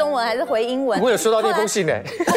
中文还是回英文。 我有收到那封信哎。 对，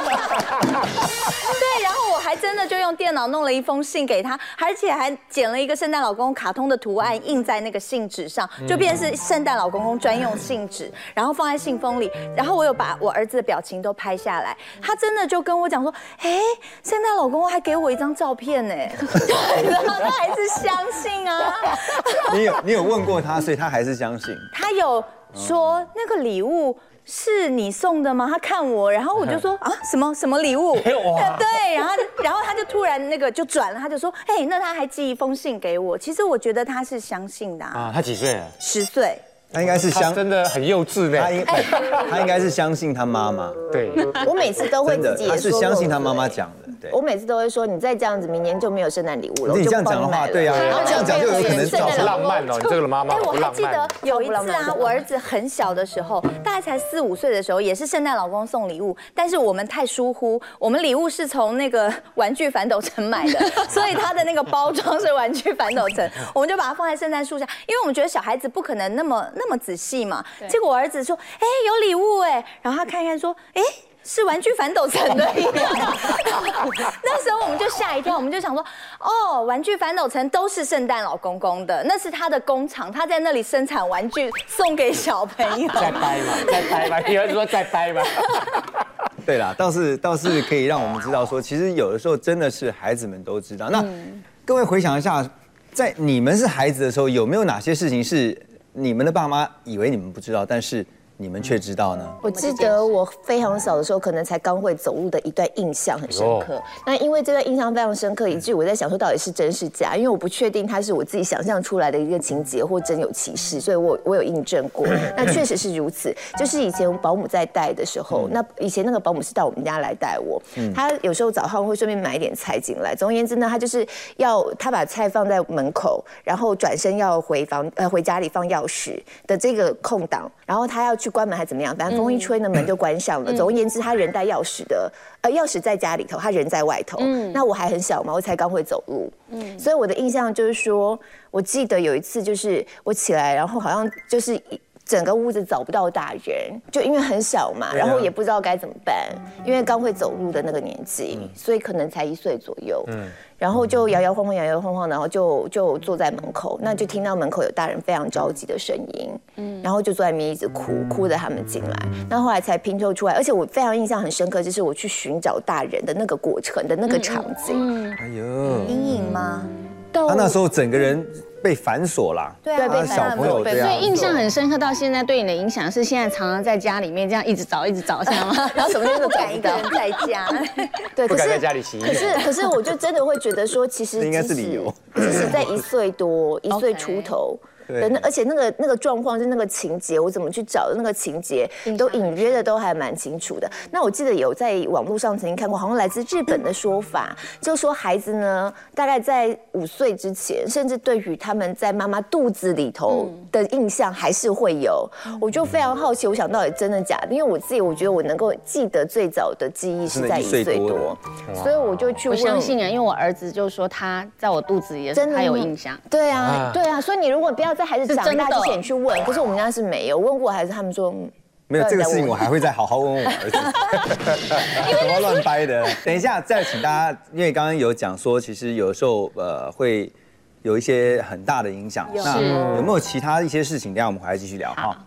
然后我还真的就用电脑弄了一封信给他，而且还剪了一个圣诞老公公卡通的图案印在那个信纸上，就变成是圣诞老公公专用信纸，然后放在信封里。然后我有把我儿子的表情都拍下来，他真的就跟我讲说，哎，圣诞老公公还给我一张照片呢，然后他还是相信啊。 你有问过他，所以他还是相信。 他有说那个礼物是你送的吗？他看我，然后我就说啊什么礼物？对，然后他就突然那个就转了，他就说，哎，那他还寄一封信给我。其实我觉得他是相信的啊。 他几岁啊 ？10岁。 他应该是真的很幼稚呢。 他应该是相信他妈妈。 对， 我每次都会自己也说， 他是相信他妈妈讲的。对， 我每次都会说，你再这样子，明年就没有圣诞礼物了。 你这样讲的话，对啊，这样讲就有可能造成浪漫哦。你这个妈妈我还记得有一次啊，我儿子很小的时候，大概才4、5岁的时候，也是圣诞老公送礼物，但是我们太疏忽，我们礼物是从那个玩具反斗城买的，所以他的那个包装是玩具反斗城，我们就把它放在圣诞树下，因为我们觉得小孩子不可能那么仔细嘛。结果我儿子说，哎，有礼物哎，然后他看一看说，哎。是玩具反斗城的一样，那时候我们就吓一跳，我们就想说，哦，玩具反斗城都是圣诞老公公的，那是他的工厂，他在那里生产玩具送给小朋友。 再掰嘛，你儿子说再掰嘛。 对啦，倒是可以让我们知道说，其实有的时候真的是孩子们都知道。那各位回想一下，在你们是孩子的时候，有没有哪些事情是你们的爸妈以为你们不知道，但是你们却知道呢？ 我记得我非常小的时候，可能才刚会走路的一段印象很深刻。那因为这段印象非常深刻，以至于我在想说到底是真是假，因为我不确定它是我自己想象出来的一个情节或真有其事，所以我有印证过。那确实是如此，就是以前保姆在带的时候，那以前那个保姆是到我们家来带我，他有时候早上会顺便买一点菜进来。总而言之呢，他就是他把菜放在门口，然后转身要回家里放钥匙的这个空档，然后他要去关门还怎么样，反正风一吹呢门就关上了。总而言之，他人带钥匙的，钥匙在家里头，他人在外头。那我还很小嘛，我才刚会走路。所以我的印象就是说，我记得有一次就是我起来，然后好像就是整个屋子找不到大人，就因为很小嘛，然后也不知道该怎么办，因为刚会走路的那个年纪，所以可能才1岁左右。然后就摇摇晃晃，然后就坐在门口，那就听到门口有大人非常着急的声音，然后就坐在那边一直哭着他们进来。那后来才拼凑出来，而且我非常印象很深刻，就是我去寻找大人的那个过程的那个场景。 哎呦， 阴影吗？ 他那时候整个人被反锁啦， 对啊， 被小朋友， 所以印象很深刻。到现在对你的影响是现在常常在家里面这样一直找，这样吗？ 然后什么都不敢一个人在家， 对， 不敢在家里洗衣服。 可是我就真的会觉得说，其实应该是理由， 即使在1岁多、1岁出头。而且那个状况是那个情节，我怎么去找的那个情节，都隐约的都还蛮清楚的。那我记得有在网络上曾经看过，好像来自日本的说法，就说孩子呢，大概在5岁之前，甚至对于他们在妈妈肚子里头的印象还是会有。我就非常好奇，我想到底真的假的？因为我觉得我能够记得最早的记忆是在1岁多，所以我就去问。 我相信啊，因为我儿子就说他在我肚子里，他有印象。 对啊，所以你如果不要在孩子长大之前去问，可是我们家是没有问过孩子，他们说没有这个事情，我还会再好好问我儿子，什么乱掰的。等一下再请大家，因为刚刚有讲说，其实有的时候会有一些很大的影响。那有没有其他一些事情？等一下我们回来继续聊哈。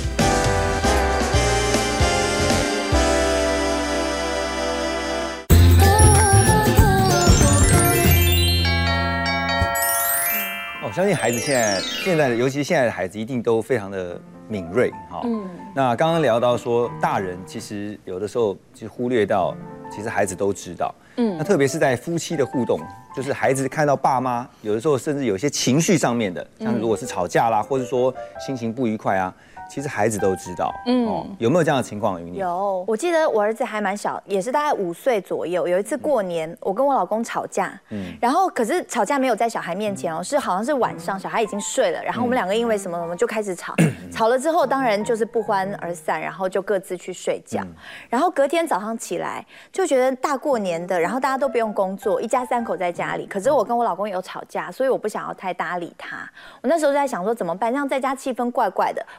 我相信孩子现在尤其现在的孩子一定都非常的敏锐哈。那刚刚聊到说，大人其实有的时候就忽略到，其实孩子都知道。那特别是在夫妻的互动，就是孩子看到爸妈有的时候甚至有一些情绪上面的，像如果是吵架啦，或者说心情不愉快啊。其实孩子都知道，有没有这样的情况？ 有，我记得我儿子还蛮小，也是大概5岁左右。有一次过年，我跟我老公吵架，然后可是吵架没有在小孩面前哦，是好像是晚上，小孩已经睡了，然后我们2个因为什么，我们就开始吵，吵了之后当然就是不欢而散，然后就各自去睡觉。然后隔天早上起来就觉得大过年的，然后大家都不用工作，一家3口在家里，可是我跟我老公有吵架，所以我不想要太搭理他。我那时候在想说怎么办，让在家气氛怪怪的，不然我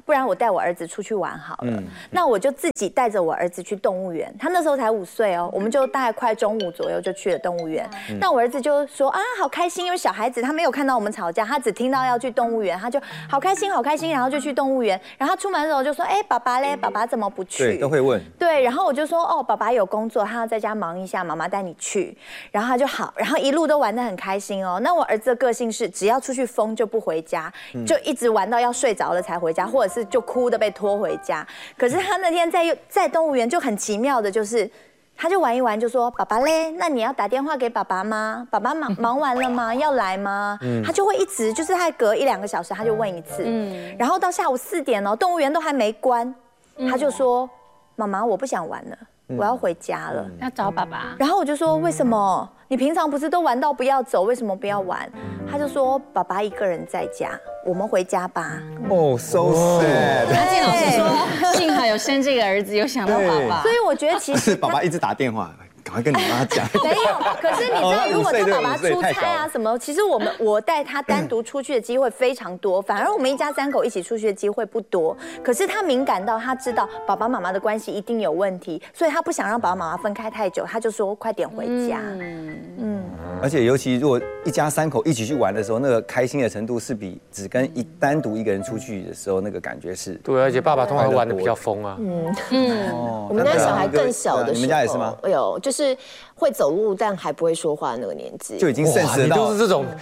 带我儿子出去玩好了。那我就自己带着我儿子去动物园，他那时候才5岁哦，我们就大概快中午左右就去了动物园。那我儿子就说啊，好开心，因为小孩子他没有看到我们吵架，他只听到要去动物园，他就好开心好开心，然后就去动物园。然后他出门的时候就说，哎，爸爸嘞，爸爸怎么不去？ 对，都会问。 对，然后我就说，哦，爸爸有工作，他要在家忙一下，妈妈带你去。然后他就好，然后一路都玩得很开心哦。那我儿子的个性是，只要出去疯就不回家，就一直玩到要睡着了才回家，或者是就哭的被拖回家。可是他那天在动物园就很奇妙的，就是他就玩一玩就说：“爸爸嘞，那你要打电话给爸爸吗？爸爸忙完了吗？要来吗？”他就会一直就是他隔1-2个小时他就问一次，然后到下午4点哦，动物园都还没关，他就说：“妈妈，我不想玩了。”我要回家了， 要找爸爸。 然后我就说为什么？你平常不是都玩到不要走，为什么不要玩？他就说爸爸一个人在家，我们回家吧。 哦，so sad。 那静老师说，幸好有生这个儿子，有想到爸爸。 所以我觉得其实爸爸一直打电话。赶快跟你妈讲。 没有，可是你知道，如果他爸爸出差啊什么，其实我带他单独出去的机会非常多，反而我们一家3口一起出去的机会不多。可是他敏感到他知道爸爸妈妈的关系一定有问题，所以他不想让爸爸妈妈分开太久，他就说快点回家。 而且尤其如果一家3口一起去玩的时候，那个开心的程度是比只跟单独一个人出去的时候那个感觉是。 对，而且爸爸通常玩的比较疯啊。 我们家小孩更小的时候， 你们家也是吗？ 有，就是会走路但还不会说话那个年纪， 就已经甚至你都是这种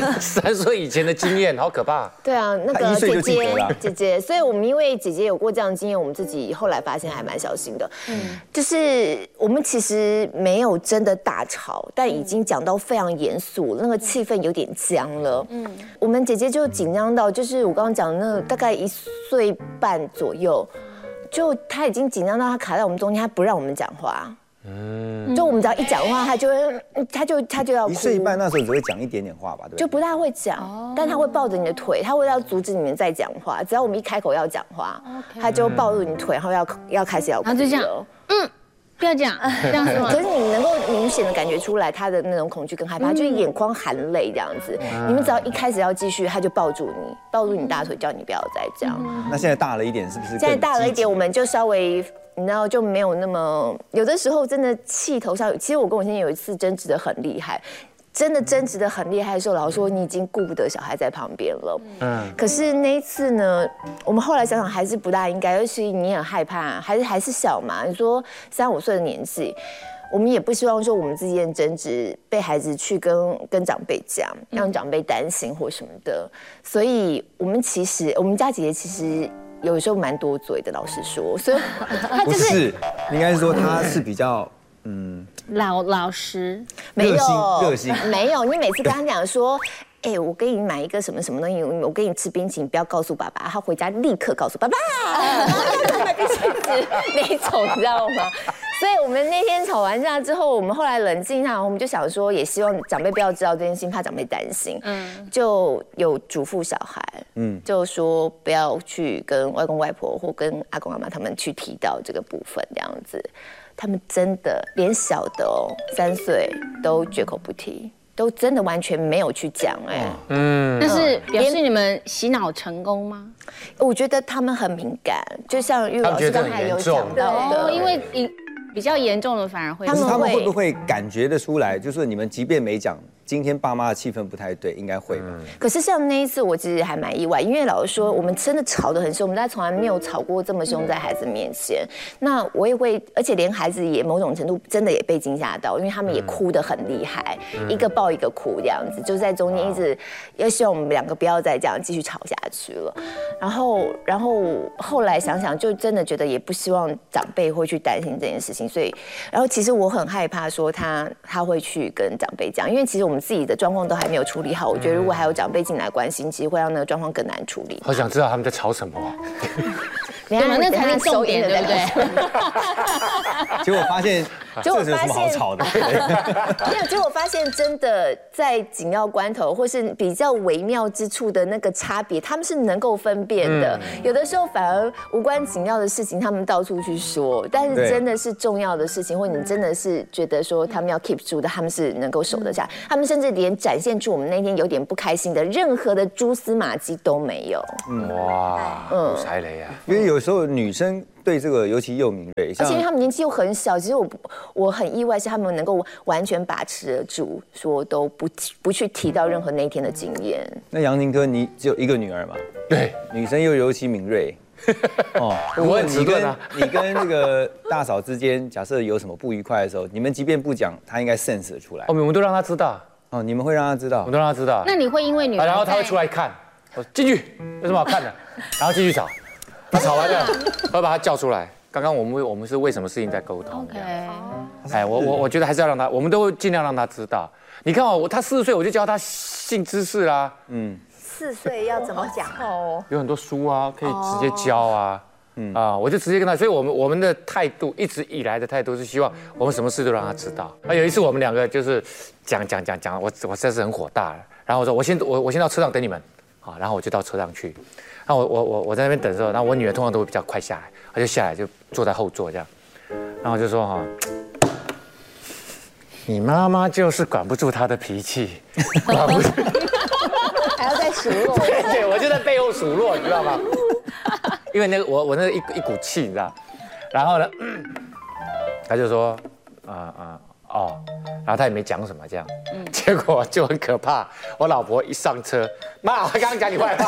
3岁以前的经验，好可怕。 对啊，那个姐姐，所以我们因为姐姐有过这样的经验，我们自己后来发现还蛮小心的。就是我们其实没有真的大吵，但已经讲到非常严肃，那个气氛有点僵了。我们姐姐就紧张到，就是我刚刚讲那大概1岁半左右，就她已经紧张到她卡在我们中间，她不让我们讲话。就我们只要一讲话，他就要哭。1 岁半那时候只会讲一点点话吧，对不对？ 就不大会讲，但他会抱着你的腿，他会要阻止你们再讲话。只要我们一开口要讲话，他就抱住你腿，然后要开始要哭。 然后就这样，不要讲，这样是吗？ 可是你能够明显的感觉出来他的那种恐惧跟害怕，就是眼眶含泪这样子。你们只要一开始要继续，他就抱住你大腿，叫你不要再这样。 那现在大了一点，是不是？ 现在大了一点，我们就稍微。你知道就没有那么，有的时候真的气头上，其实我跟我先生有一次争执的很厉害，真的争执的很厉害的时候，老师说你已经顾不得小孩在旁边了。可是那一次呢，我们后来想想还是不大应该，尤其你很害怕，还是小嘛，你说3、5岁的年纪。我们也不希望说我们之间争执被孩子去跟长辈讲，让长辈担心或什么的，所以我们家姐姐其实。有时候蛮多嘴的，老实说，所以他就是， 应该是说他是比较老实， 没有热心， 没有。你每次跟他讲说，哎，我给你买一个什么什么东西，我给你吃冰淇淋，不要告诉爸爸，他回家立刻告诉爸爸，买冰淇淋那种，你知道吗？所以我们那天吵完架之后，我们后来冷静一下，我们就想说，也希望长辈不要知道这件事情，怕长辈担心。就有嘱咐小孩，就说不要去跟外公外婆或跟阿公阿妈他们去提到这个部分，这样子。他们真的连小的3岁都绝口不提，都真的完全没有去讲但是表示你们洗脑成功吗？ 我觉得他们很敏感，就像玉老师刚才有讲到的， 因为比较严重的反而会， 他们会不会感觉得出来？就是你们即便没讲，今天爸妈的气氛不太对，应该会吧？ 可是像那一次，我其实还蛮意外，因为老实说，我们真的吵得很凶，我们家从来没有吵过这么凶在孩子面前。那我也会，而且连孩子也某种程度真的也被惊吓到，因为他们也哭得很厉害，一个抱一个哭这样子，就在中间一直要希望我们2个不要再这样继续吵下去了。然后后来想想，就真的觉得也不希望长辈会去担心这件事情，所以，然后其实我很害怕说他会去跟长辈讲，因为其实我们自己的状况都还没有处理好，我觉得如果还有长辈进来关心，其实会让那个状况更难处理。 好想知道他们在吵什么。 对吗？那才是重点，对不对？ 结果发现结果这有什么好吵的？ 没有，结果发现真的在紧要关头或是比较微妙之处的那个差别，他们是能够分辨的。有的时候反而无关紧要的事情，他们到处去说，但是真的是重要的事情，或你真的是觉得说他们要 keep 住的，他们是能够守得下。他们甚至连展现出我们那天有点不开心的任何的蛛丝马迹都没有。 哇，有踩雷啊！ 因为有时候女生对这个尤其又敏锐， 而且因为他们年纪又很小，其实我很意外是他们能够完全把持得住，说都不去提到任何那一天的经验。 那杨宁哥，你只有一个女儿嘛？ 对， 女生又尤其敏锐。哦， 我很迟钝啊。 你跟那个大嫂之间，假设有什么不愉快的时候，你们即便不讲，她应该 sense 得出来。 我们都让她知道。 哦，你们会让她知道我，们都让她知道。 那你会因为女儿， 然后她会出来看，我进去有什么好看的，然后继续吵。那吵完了，我把她叫出来。刚刚我们是为什么事情在沟通？ OK， 哎，我觉得还是要让她，我们都尽量让她知道。你看哦，她40岁我就教她性知识啦。 4岁要怎么讲？ 有很多书啊，可以直接教啊。我就直接跟他，所以我们的态度一直以来的态度是希望我们什么事都让他知道。有一次我们两个就是讲，我实在是很火大了，然后我说我先到车上等你们，好，然后我就到车上去，然后我在那边等的时候，然后我女儿通常都会比较快下来，她就下来就坐在后座这样，然后我就说哈，你妈妈就是管不住她的脾气，管不住， 还要再数落。 对，我就在背后数落，你知道吗？因为那个我那个一股气，你知道，然后呢，他就说哦，然后他也没讲什么这样，结果就很可怕。我老婆一上车，妈，我刚刚讲你坏话，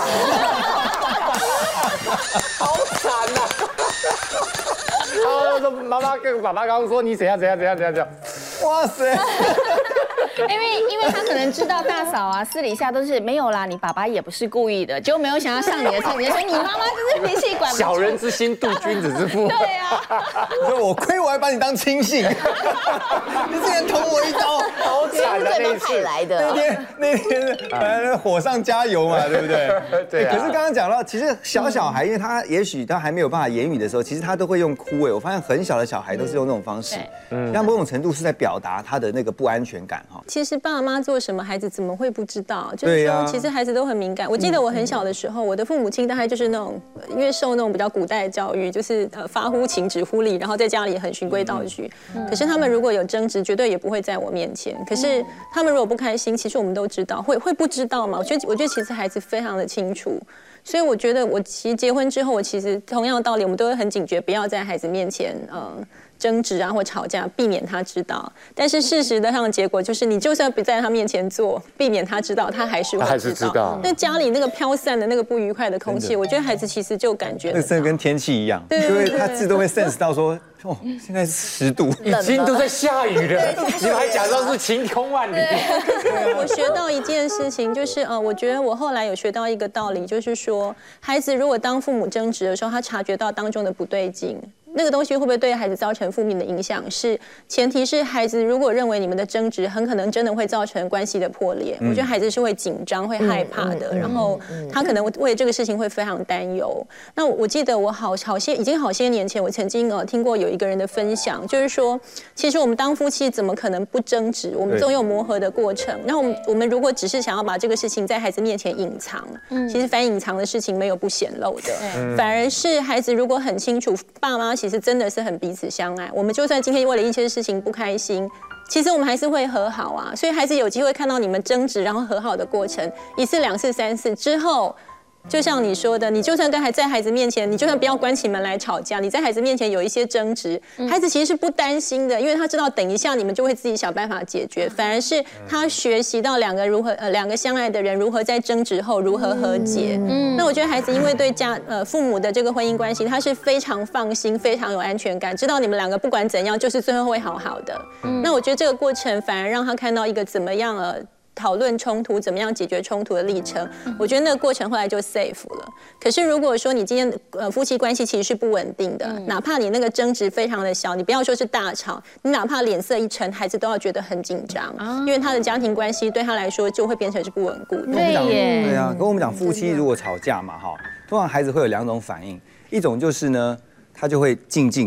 好惨呐！然后说妈妈跟爸爸刚刚说你怎样， 哇塞！ 因为他可能知道大嫂啊，私底下都是没有啦，你爸爸也不是故意的，结果没有想要上你的车，你说你妈妈就是脾气管不住。 小人之心度君子之腹。 对啊， 你说我亏我还把你当亲信，你竟然捅我一刀， 好惨的那一派次。 来的。 那天火上加油嘛，对不对？ 对啊可是刚刚讲到，其实小孩，因为他也许他还没有办法言语的时候，其实他都会用哭。我发现很小的小孩都是用那种方式，那某种程度是在表达他的那个不安全感哈。 其实爸妈做什么，孩子怎么会不知道？就是说，其实孩子都很敏感。我记得我很小的时候，我的父母亲大概就是那种，因为受那种比较古代的教育，就是发乎情，止乎礼，然后在家里很循规蹈矩。可是他们如果有争执，绝对也不会在我面前。可是他们如果不开心，其实我们都知道，会不知道吗？我觉得其实孩子非常的清楚。所以我觉得，我其实结婚之后，我其实同样的道理，我们都会很警觉，不要在孩子面前争执啊或吵架，避免他知道。但是事实的上的结果就是，你就算不在他面前做，避免他知道，他还是会知道。那家里那个飘散的那个不愉快的空气，我觉得孩子其实就感觉那甚至跟天气一样，因为他自动会 sense 到说，哦，现在是10度， 已经都在下雨了，你们还假装是晴空万里。 我学到一件事情，就是我觉得我后来有学到一个道理，就是说，孩子如果当父母争执的时候，他察觉到当中的不对劲。那个东西会不会对孩子造成负面的影响？是前提是孩子如果认为你们的争执很可能真的会造成关系的破裂，我觉得孩子是会紧张、会害怕的，然后他可能为这个事情会非常担忧。那我记得我已经好些年前，我曾经听过有一个人的分享，就是说，其实我们当夫妻怎么可能不争执？我们总有磨合的过程。那我们如果只是想要把这个事情在孩子面前隐藏，其实反隐藏的事情没有不显露的，反而是孩子如果很清楚爸妈其实真的是很彼此相爱，我们就算今天为了一些事情不开心，其实我们还是会和好啊。所以孩子有机会看到你们争执然后和好的过程，1次、2次、3次之后，就像你说的，你就算在孩子面前，你就算不要关起门来吵架，你在孩子面前有一些争执，孩子其实是不担心的，因为他知道等一下你们就会自己想办法解决，反而是他学习到两个相爱的人如何在争执后如何和解。那我觉得孩子因为对父母的这个婚姻关系，他是非常放心、非常有安全感，知道你们两个不管怎样，就是最后会好好的。那我觉得这个过程反而让他看到一个怎么样讨论冲突，怎么样解决冲突的历程，我觉得那个过程后来就 safe 了。可是如果说你今天夫妻关系其实是不稳定的，哪怕你那个争执非常的小，你不要说是大吵，你哪怕脸色一沉，孩子都要觉得很紧张，因为他的家庭关系对他来说就会变成是不稳固的。 对啊，跟我们讲夫妻如果吵架嘛，通常孩子会有2种反应，一种就是呢，他就会静静的，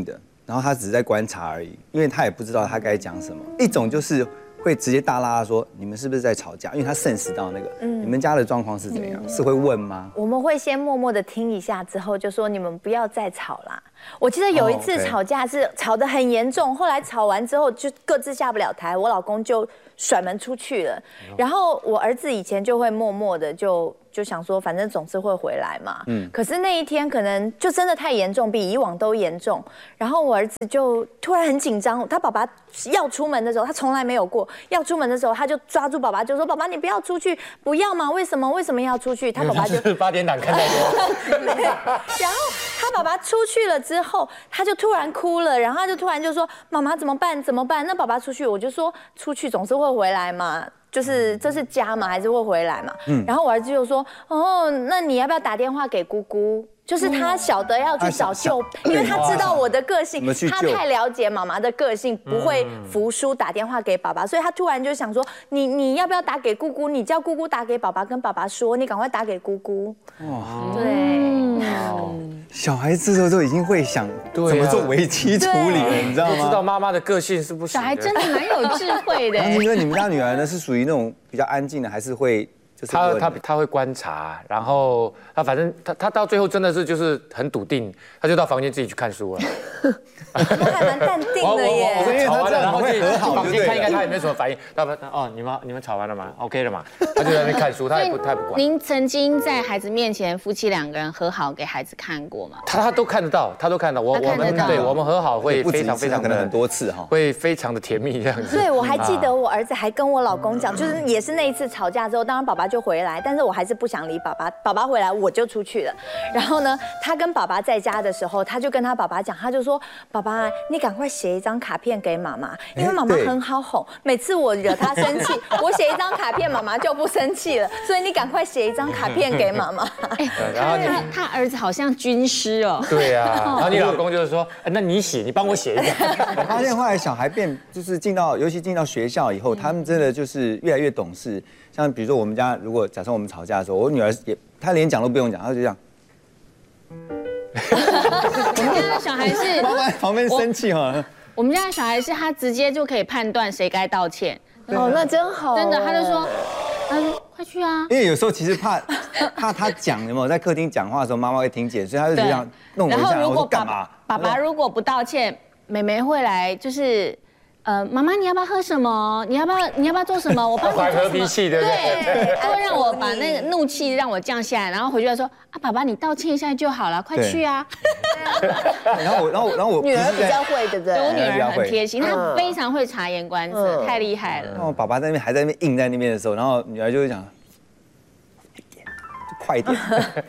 然后他只是在观察而已，因为他也不知道他该讲什么。一种就是会直接大拉说你们是不是在吵架，因为他sense到那个，你们家的状况是怎样，是会问吗？ 我们会先默默的听一下，之后就说你们不要再吵啦。我记得有一次吵架是吵得很严重，后来吵完之后就各自下不了台，我老公就甩门出去了。然后我儿子以前就会默默的就想说，反正总是会回来嘛。可是那一天可能就真的太严重，比以往都严重。然后我儿子就突然很紧张，他爸爸要出门的时候，他从来没有过。要出门的时候，他就抓住爸爸，就说：“爸爸，你不要出去，不要嘛？为什么？为什么要出去？”他爸爸就 8点档看太多。 然后他爸爸出去了之后，他就突然哭了，然后他就突然就说：“妈妈怎么办？怎么办？”那爸爸出去，我就说：“出去总是会回来嘛。”就是这是家嘛，还是会回来嘛。然后我儿子就说：“哦，那你要不要打电话给姑姑？”就是他晓得要去找救，因为他知道我的个性，他太了解妈妈的个性，不会服输，打电话给爸爸，所以他突然就想说：“你要不要打给姑姑？你叫姑姑打给爸爸，跟爸爸说，你赶快打给姑姑。”哇，对。 小孩子的时候已经会想怎么做危机处理了，你知道吗？ 知道妈妈的个性是不行的。 小孩真的蛮有智慧的。 然后你觉得你们家女儿呢是属于那种比较安静的，还是会就是她会观察，然后她反正她到最后真的是就是很笃定，她就到房间自己去看书了。 他还蛮淡定的耶。 我吵完了，然后去房间看一看他有没有什么反应。你们吵完了吗 ？OK 了嘛？他就在那边看书，他也不管。 您曾经在孩子面前夫妻2个人和好给孩子看过吗？ 他都看得到，他都看得到。我们和好会非常可能很多次哈， 会非常的甜蜜这样子。 对，我还记得我儿子还跟我老公讲，就是也是那一次吵架之后，当然爸爸就回来，但是我还是不想理爸爸。爸爸回来我就出去了。然后呢，他跟爸爸在家的时候，他就跟他爸爸讲，他就说：“爸爸，你赶快写一张卡片给妈妈，因为妈妈很好哄。每次我惹她生气，我写一张卡片，妈妈就不生气了。所以你赶快写一张卡片给妈妈。” 然后他儿子好像军师哦。 对啊，然后你老公就是说：“那你写，你帮我写一个。” 我发现后来小孩就是尤其进到学校以后，他们真的就是越来越懂事。像比如说我们家，如果假设我们吵架的时候，我女儿她连讲都不用讲，她就这样。 我们家的小孩是妈妈旁边生气哈。 我们家的小孩是他直接就可以判断谁该道歉。 哦，那真好。 真的，他说快去啊。 因为有时候其实怕他讲有没有在客厅讲话的时候，妈妈会听见，所以他就这样弄我一下，然后我说干嘛？ 爸爸如果不道歉，妹妹会来就是。妈妈，你要不要喝什么？你要不要做什么？我帮你做什么？ 和脾气，对不对？ 对，他会让我把那个怒气让我降下来，然后回去说啊，爸爸你道歉一下就好了，快去啊。 然后我女儿比较会，对不对？ 我女儿很贴心，她非常会察言观色，太厉害了。 然后爸爸在那边还在那边硬在那边的时候，然后女儿就会讲，快一点。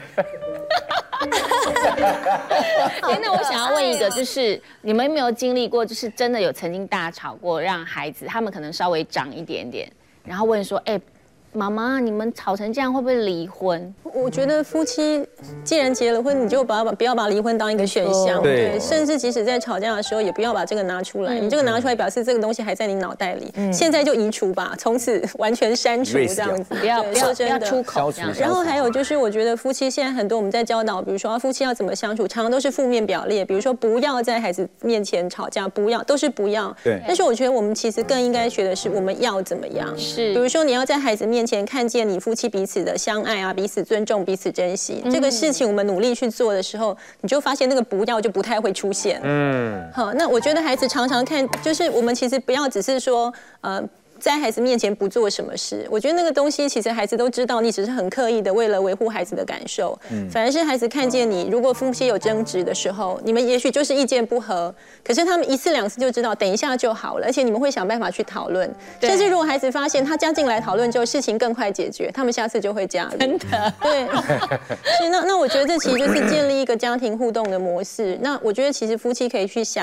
那我想要问一个，就是你们有没有经历过，就是真的有曾经大吵过，让孩子他们可能稍微长一点点，然后问说，妈妈，你们吵成这样会不会离婚？ 我觉得夫妻既然结了婚，你就不要把离婚当一个选项，对，甚至即使在吵架的时候，也不要把这个拿出来。你这个拿出来，表示这个东西还在你脑袋里，现在就移除吧，从此完全删除这样子，不要出口这样。然后还有就是，我觉得夫妻现在很多我们在教导，比如说夫妻要怎么相处，常常都是负面表列，比如说不要在孩子面前吵架，都是不要。 对。 但是我觉得我们其实更应该学的是我们要怎么样。 是。 比如说你要在孩子面前看见你夫妻彼此的相爱啊，彼此尊重，彼此珍惜。这个事情我们努力去做的时候，你就发现那个不要就不太会出现。好，那我觉得孩子常常看，就是我们其实不要只是说在孩子面前不做什么事，我觉得那个东西其实孩子都知道，你只是很刻意的为了维护孩子的感受。反而是孩子看见你，如果夫妻有争执的时候，你们也许就是意见不合，可是他们1次2次就知道，等一下就好了，而且你们会想办法去讨论。甚至如果孩子发现他加进来讨论之后，事情更快解决，他们下次就会加入。 真的， 对。所以那我觉得这其实就是建立一个家庭互动的模式。那我觉得其实夫妻可以去想，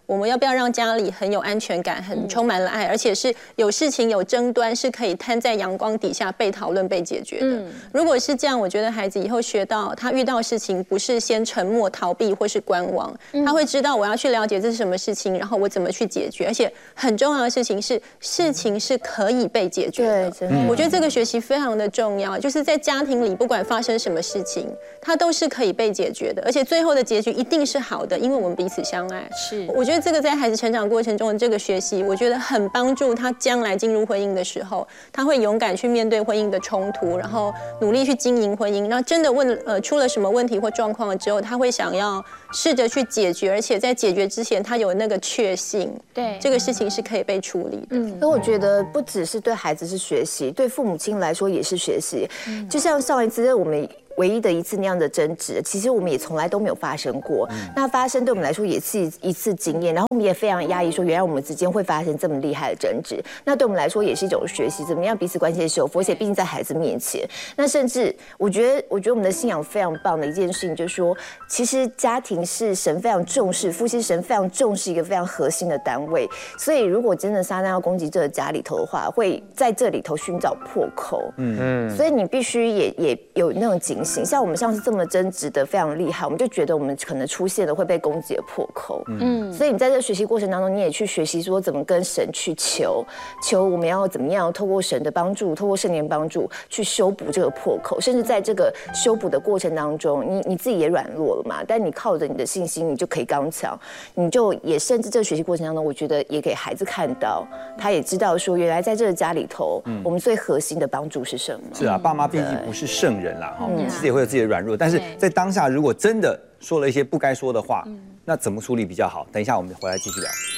我们要不要让家里很有安全感，很充满了爱，而且是有事情有争端是可以摊在阳光底下被讨论被解决的。如果是这样，我觉得孩子以后学到他遇到事情不是先沉默逃避或是观望，他会知道我要去了解这是什么事情，然后我怎么去解决，而且很重要的事情是事情是可以被解决的。 对，真的， 我觉得这个学习非常的重要，就是在家庭里不管发生什么事情，它都是可以被解决的，而且最后的结局一定是好的，因为我们彼此相爱。 是， 我觉得这个在孩子成长过程中的这个学习，我觉得很帮助他将来进入婚姻的时候，他会勇敢去面对婚姻的冲突，然后努力去经营婚姻。然后真的出了什么问题或状况了之后，他会想要试着去解决，而且在解决之前，他有那个确信， 对这个事情是可以被处理的。 所以我觉得不只是对孩子是学习，对父母亲来说也是学习。就像上一次我们唯一的一次那样的争执，其实我们也从来都没有发生过。那发生对我们来说也是一次经验，然后我们也非常压抑，说原来我们之间会发生这么厉害的争执。那对我们来说也是一种学习，怎么样彼此关系修复，而且毕竟在孩子面前。那甚至我觉得我们的信仰非常棒的一件事情，就是说，其实家庭是神非常重视，夫妻神非常重视一个非常核心的单位。所以如果真的撒旦要攻击这个家里头的话，会在这里头寻找破口。所以你必须也有那种警醒。像我们上次这么争执的非常厉害，我们就觉得我们可能出现了会被攻击的破口。所以你在这个学习过程当中，你也去学习说怎么跟神去求我们要怎么样透过神的帮助，透过圣灵帮助去修补这个破口，甚至在这个修补的过程当中，你自己也软弱了嘛，但你靠着你的信心，你就可以刚强，你就也甚至这个学习过程当中，我觉得也给孩子看到，他也知道说原来在这个家里头，我们最核心的帮助是什么。 是啊，爸妈毕竟不是圣人啦，其实也会有自己的软弱，但是在当下如果真的说了一些不该说的话，那怎么处理比较好？等一下我们回来继续聊。